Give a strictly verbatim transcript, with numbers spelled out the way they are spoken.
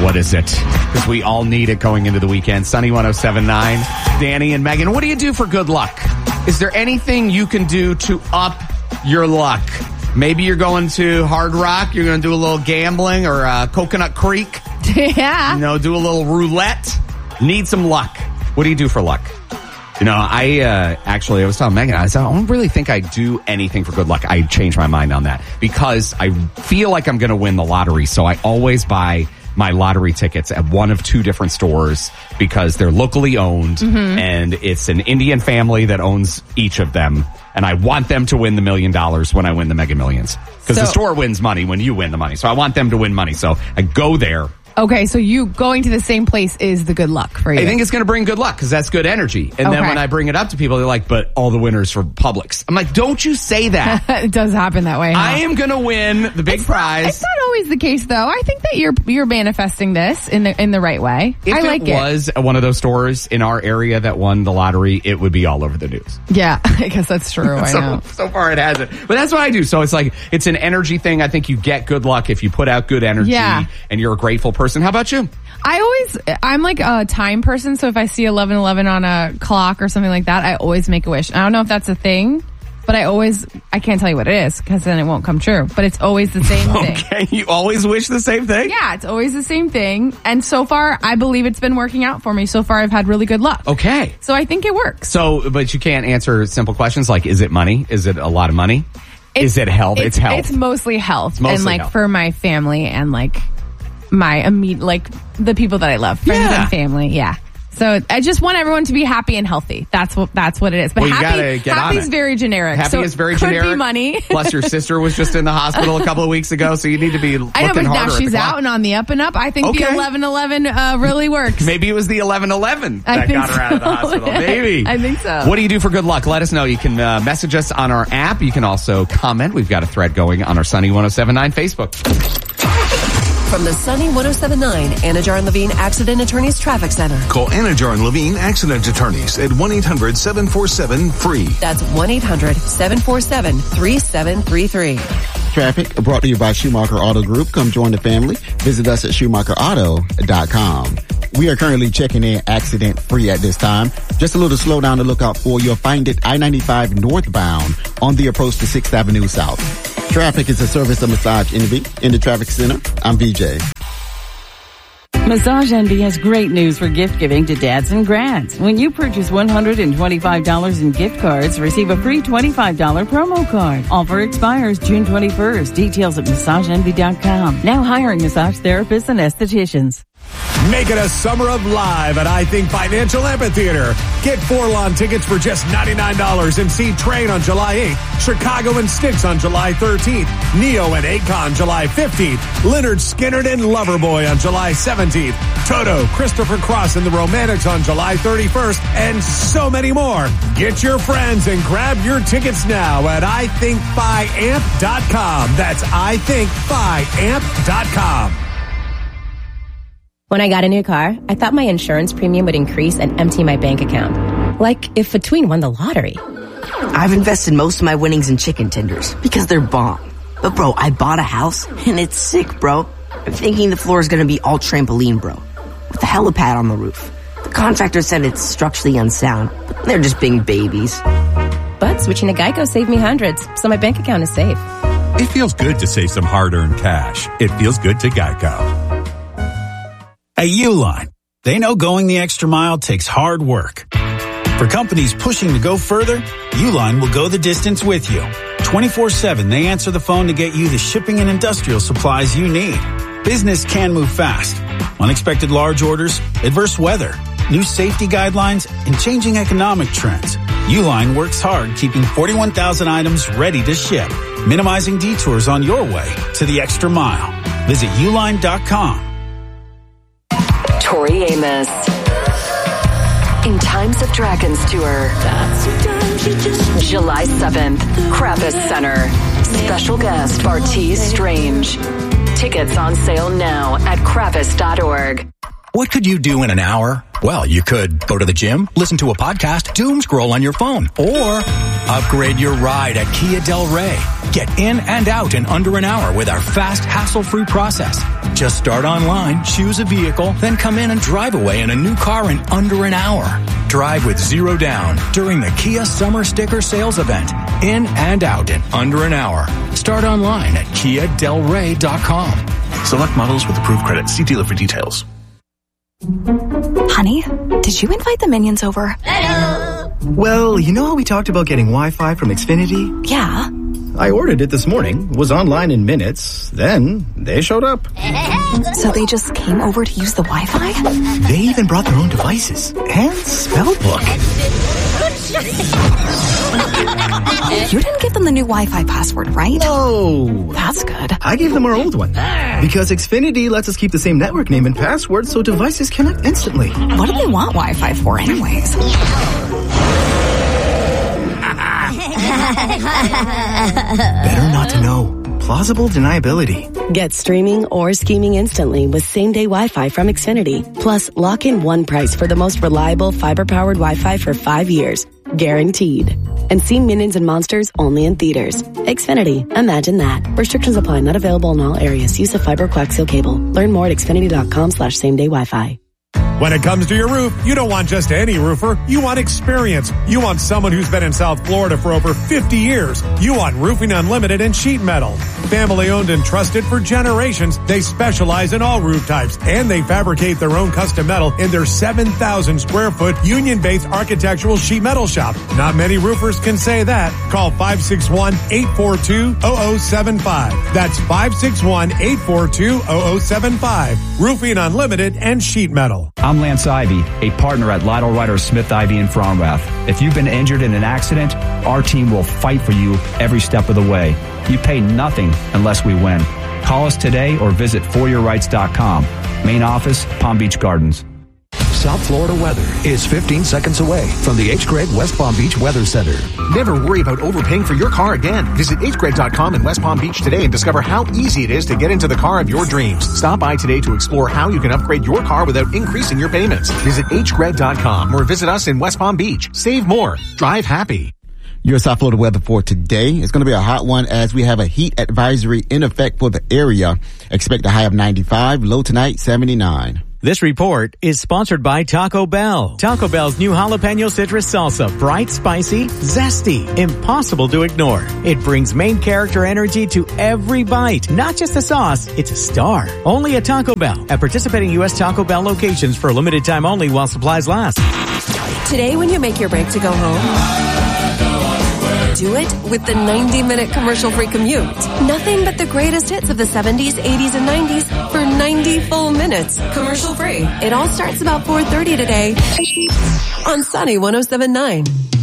What is it? Because we all need it going into the weekend. Sunny one oh seven point nine, Danny and Megan. What do you do for good luck? Is there anything you can do to up your luck? Maybe you're going to Hard Rock. You're going to do a little gambling or uh, Coconut Creek. Yeah. You know, do a little roulette. Need some luck. What do you do for luck? You know, I uh, actually, I was telling Megan, I said, I don't really think I do anything for good luck. I changed my mind on that because I feel like I'm going to win the lottery. So I always buy my lottery tickets at one of two different stores because they're locally owned mm-hmm. and it's an Indian family that owns each of them. And I want them to win the million dollars when I win the Mega Millions. Because so, the store wins money when you win the money. So I want them to win money. So I go there. Okay, so you going to the same place is the good luck for you. I think it's going to bring good luck because that's good energy. And okay. then when I bring it up to people, they're like, but all the winners for Publix. I'm like, don't you say that. It does happen that way, huh? I am going to win the big it's prize. Not, it's not always the case, though. I think that you're you're manifesting this in the in the right way. If I like it it. was one of those stores in our area that won the lottery, it would be all over the news. Yeah, I guess that's true. I so, know. So far it hasn't. But that's what I do. So it's like, it's an energy thing. I think you get good luck if you put out good energy yeah. and you're a grateful person. How about you? I always, I'm like a time person, so if I see eleven eleven on a clock or something like that, I always make a wish. I don't know if that's a thing, but I always, I can't tell you what it is, because then it won't come true, but it's always the same thing. Okay, you always wish the same thing? Yeah, it's always the same thing, and so far, I believe it's been working out for me. So far, I've had really good luck. Okay. So I think it works. So, but you can't answer simple questions like, is it money? Is it a lot of money? It's, is it health? It's, it's health. It's mostly health. It's mostly and like health. for my family and like my immediate, like the people that I love, friends yeah. and family. Yeah. So I just want everyone to be happy and healthy. That's what that's what it is. But well, happy, happy is very generic. Happy so is very could generic. Be money. Plus, your sister was just in the hospital a couple of weeks ago, so you need to be looking I know, but harder now she's at the out and on the up and up. I think okay. the eleven eleven uh, really works. Maybe it was the eleven eleven that I think got her out of the so. hospital. Maybe. I think so. What do you do for good luck? Let us know. You can uh, message us on our app. You can also comment. We've got a thread going on our Sunny one oh seven point nine Facebook. From the Sunny one oh seven point nine Anajar and Levine Accident Attorneys Traffic Center. Call Anajar and Levine Accident Attorneys at one eight hundred seven four seven free. That's one eight hundred seven four seven three seven three three. Traffic brought to you by Schumacher Auto Group. Come join the family. Visit us at schumacher auto dot com. We are currently checking in accident free at this time. Just a little slowdown to look out for. You'll find it I ninety-five northbound on the approach to sixth Avenue South. Traffic is a service of Massage Envy. In the traffic center, I'm V J. Massage Envy has great news for gift giving to dads and grads. When you purchase one hundred twenty-five dollars in gift cards, receive a free twenty-five dollars promo card. Offer expires June twenty-first. Details at massage envy dot com. Now hiring massage therapists and estheticians. Make it a summer of live at I Think Financial Amphitheater. Get four lawn tickets for just ninety-nine dollars and see Train on July eighth, Chicago and Styx on July thirteenth, Neo and Akon July fifteenth, Leonard Skinner and Loverboy on July seventeenth, Toto, Christopher Cross and the Romantics on July thirty-first, and so many more. Get your friends and grab your tickets now at I think fi amp dot com. That's I think fi amp dot com. When I got a new car, I thought my insurance premium would increase and empty my bank account. Like if Between won the lottery. I've invested most of my winnings in chicken tenders because they're bomb. But bro, I bought a house and it's sick, bro. I'm thinking the floor is going to be all trampoline, bro, with a helipad on the roof. The contractor said it's structurally unsound, but they're just being babies. But switching to Geico saved me hundreds, so my bank account is safe. It feels good to save some hard-earned cash. It feels good to Geico. At Uline, they know going the extra mile takes hard work. For companies pushing to go further, Uline will go the distance with you. twenty-four seven, they answer the phone to get you the shipping and industrial supplies you need. Business can move fast. Unexpected large orders, adverse weather, new safety guidelines, and changing economic trends. Uline works hard keeping forty-one thousand items ready to ship, minimizing detours on your way to the extra mile. Visit uline dot com. Tori Amos. In Times of Dragons Tour. July seventh, Kravis Center. Special guest Bartees Strange. Tickets on sale now at kravis dot org. What could you do in an hour? Well, you could go to the gym, listen to a podcast, doom scroll on your phone, or upgrade your ride at Kia Del Rey. Get in and out in under an hour with our fast, hassle-free process. Just start online, choose a vehicle, then come in and drive away in a new car in under an hour. Drive with zero down during the Kia Summer Sticker Sales Event. In and out in under an hour. Start online at kia del rey dot com. Select models with approved credit. See dealer for details. Honey, did you invite the minions over? Well, you know how we talked about getting Wi-Fi from Xfinity? Yeah. I ordered it this morning, was online in minutes, then they showed up. So they just came over to use the Wi-Fi? They even brought their own devices and spell book. You didn't give them the new Wi-Fi password, right? No. That's good. I gave them our old one. Because Xfinity lets us keep the same network name and password so devices connect instantly. What do they want Wi-Fi for anyways? Better not to know. Plausible deniability. Get streaming or scheming instantly with same-day Wi-Fi from Xfinity. Plus, lock in one price for the most reliable fiber-powered Wi-Fi for five years. Guaranteed. And see Minions and Monsters only in theaters. Xfinity. Imagine that. Restrictions apply. Not available in all areas. Use of fiber coaxial cable. Learn more at xfinity.com slash same-day Wi-Fi. When it comes to your roof, you don't want just any roofer. You want experience. You want someone who's been in South Florida for over fifty years. You want Roofing Unlimited and sheet metal. Family owned and trusted for generations, they specialize in all roof types, and they fabricate their own custom metal in their seven thousand square foot union-based architectural sheet metal shop. Not many roofers can say that. Call five six one, eight four two, zero zero seven five. That's five six one, eight four two, zero zero seven five. Roofing Unlimited and sheet metal. I'm Lance Ivy, a partner at Lytle Ryder Smith Ivy in Fromrath. If you've been injured in an accident, our team will fight for you every step of the way. You pay nothing unless we win. Call us today or visit for your rights dot com. Main office, Palm Beach Gardens. South Florida weather is fifteen seconds away from the H. Gregg West Palm Beach Weather Center. Never worry about overpaying for your car again. Visit H Gregg dot com in West Palm Beach today and discover how easy it is to get into the car of your dreams. Stop by today to explore how you can upgrade your car without increasing your payments. Visit H Gregg dot com or visit us in West Palm Beach. Save more. Drive happy. Your South Florida weather for today is going to be a hot one as we have a heat advisory in effect for the area. Expect a high of ninety-five, low tonight seventy-nine. This report is sponsored by Taco Bell. Taco Bell's new jalapeno citrus salsa. Bright, spicy, zesty, impossible to ignore. It brings main character energy to every bite. Not just a sauce, it's a star. Only at Taco Bell. At participating U S Taco Bell locations for a limited time only while supplies last. Today when you make your break to go home, do it with the ninety minute commercial-free commute. Nothing but the greatest hits of the seventies, eighties, and nineties for ninety full minutes. Commercial-free. It all starts about four thirty today on Sunny one oh seven point nine.